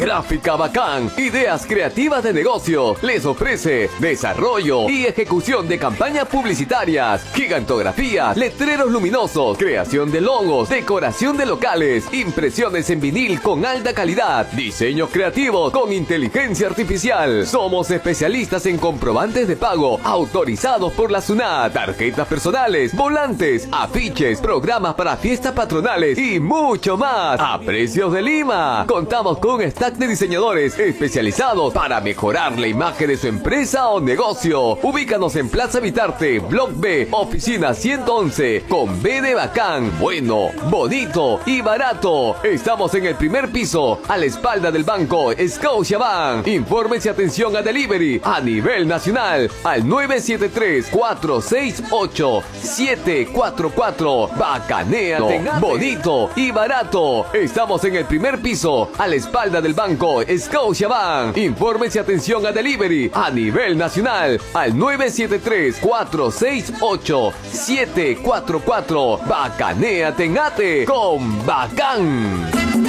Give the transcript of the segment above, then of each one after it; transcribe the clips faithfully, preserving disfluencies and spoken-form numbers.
Gráfica Bacán, ideas creativas de negocio, les ofrece desarrollo y ejecución de campañas publicitarias, gigantografías, letreros luminosos, creación de logos, decoración de locales, impresiones en vinil con alta calidad, diseños creativos con inteligencia artificial. Somos especialistas en comprobantes de pago autorizados por la SUNAT, tarjetas personales, volantes, afiches, programas para fiestas patronales y mucho más a precios de Lima. Contamos con un stack de diseñadores especializados para mejorar la imagen de su empresa o negocio. Ubícanos en Plaza Vitarte, Block B, oficina ciento once, con B de bacán, bueno, bonito y barato. Estamos en el primer piso, a la espalda del banco Scotiabank. Informes y atención a delivery a nivel nacional al nueve siete tres, cuatro seis ocho, siete cuatro cuatro. Bacanéate, bonito y barato. Estamos en el primer piso, a la espalda del banco Scotiabank. Informes y atención a delivery a nivel nacional al nueve siete tres, cuatro seis ocho, siete cuatro cuatro. Bacanéate en Ate con Bacán.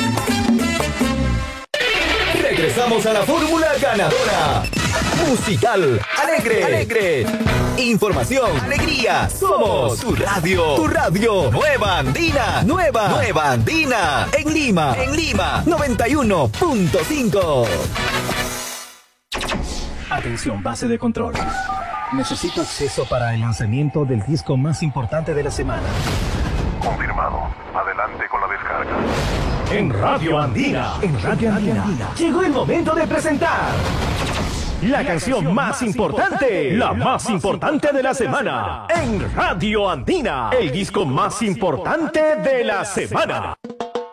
Regresamos a la fórmula ganadora. Musical, alegre, alegre. Información, alegría. Somos tu radio, tu radio. Nueva Andina, nueva, nueva Andina. En Lima, en Lima, noventa y uno punto cinco. Atención, base de control. Necesito acceso para el lanzamiento del disco más importante de la semana. Confirmado. Adelante con la descarga. En Radio Andina, en Radio Andina, llegó el momento de presentar la canción más importante, la más importante de la semana. En Radio Andina, el disco más importante de la semana.